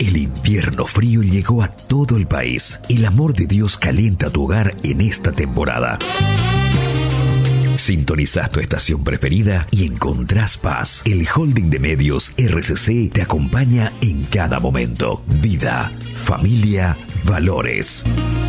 El invierno frío llegó a todo el país. El amor de Dios calienta tu hogar en esta temporada. Sintonizás tu estación preferida y encontrás paz. El holding de medios RCC te acompaña en cada momento. Vida, familia, valores.